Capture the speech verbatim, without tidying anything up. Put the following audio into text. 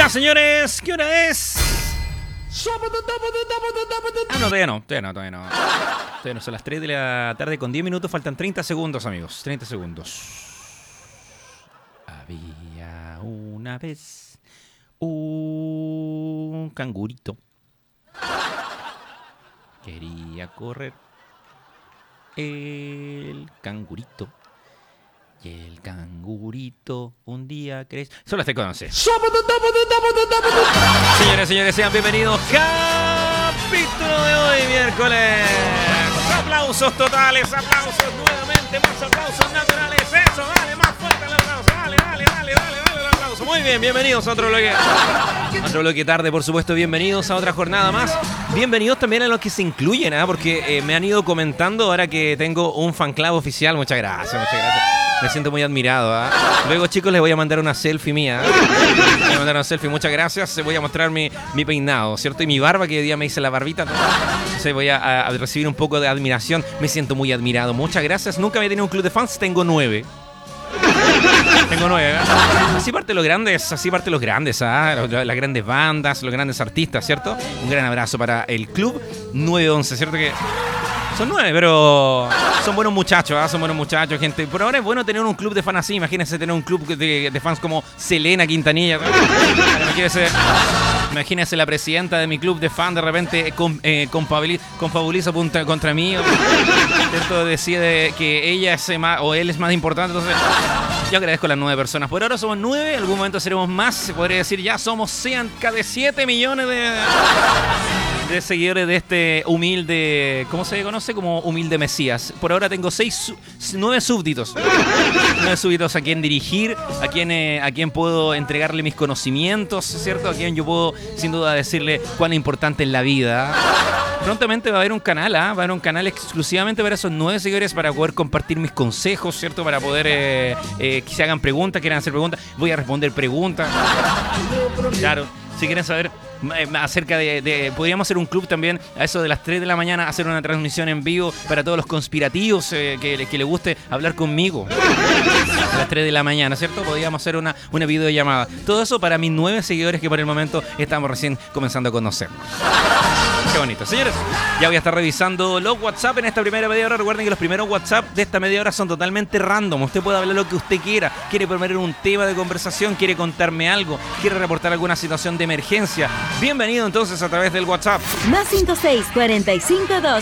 Hola, señores, ¿qué hora es? Ah, no, todavía no, todavía no, todavía no. Todavía no, son las tres de la tarde con diez minutos, faltan treinta segundos, amigos, treinta segundos. Había una vez un cangurito. Quería correr el cangurito. Y el cangurito un día creció. Solo te conoce. Señores, señores, sean bienvenidos. Capítulo de hoy, miércoles. Aplausos totales, aplausos nuevamente, más aplausos naturales. Eso, dale, más fuerte el aplauso. Dale, dale, dale, dale, dale el aplauso. Muy bien, bienvenidos a otro bloque. Otro bloque tarde, por supuesto. Bienvenidos a otra jornada más. Bienvenidos también a los que se incluyen, ¿eh? Porque eh, me han ido comentando ahora que tengo un fan club oficial. Muchas gracias, muchas gracias. Me siento muy admirado, ¿eh? Luego, chicos, les voy a mandar una selfie mía, ¿eh? Les voy a mandar una selfie, muchas gracias. Les voy a mostrar mi, mi peinado, ¿cierto? Y mi barba, que hoy día me hice la barbita. Entonces voy a, a recibir un poco de admiración. Me siento muy admirado. Muchas gracias. Nunca había tenido un club de fans. Tengo nueve. Tengo nueve, ¿eh? Así parte los grandes, así parte los grandes, ¿ah? ¿eh? Las grandes bandas, los grandes artistas, ¿cierto? Un gran abrazo para el club nueve once, ¿cierto? Que son nueve, pero son buenos muchachos, ¿eh? Son buenos muchachos, gente. Por ahora es bueno tener un club de fans así. Imagínense tener un club de, de fans como Selena Quintanilla. Imagínense, imagínense la presidenta de mi club de fans de repente con, eh, confabulizó contra, contra mí. ¿Cierto? Decide que ella es más, o él es más importante. Entonces, yo agradezco a las nueve personas. Por ahora somos nueve, en algún momento seremos más. Se podría decir ya somos cerca de siete millones de... de seguidores de este humilde, ¿cómo se conoce? Como humilde Mesías. Por ahora tengo seis, nueve súbditos. Nueve súbditos a quien dirigir, a quien, eh, a quien puedo entregarle mis conocimientos, ¿cierto? A quien yo puedo, sin duda, decirle cuán importante es la vida. Prontamente va a haber un canal, ¿ah? ¿eh? Va a haber un canal exclusivamente para esos nueve seguidores, para poder compartir mis consejos, ¿cierto? Para poder eh, eh, que se hagan preguntas, quieran hacer preguntas. Voy a responder preguntas. Claro. Si quieren saber acerca de, de... Podríamos hacer un club también a eso de las tres de la mañana, hacer una transmisión en vivo para todos los conspirativos eh, que, que les guste hablar conmigo. A las tres de la mañana, ¿cierto? Podríamos hacer una, una videollamada. Todo eso para mis nueve seguidores que por el momento estamos recién comenzando a conocer. Qué bonito. Señores, ya voy a estar revisando los WhatsApp en esta primera media hora. Recuerden que los primeros WhatsApp de esta media hora son totalmente random. Usted puede hablar lo que usted quiera. Quiere proponer un tema de conversación, quiere contarme algo, quiere reportar alguna situación de emergencia. Bienvenido entonces a través del WhatsApp. Más cinco seis cuatro cinco dos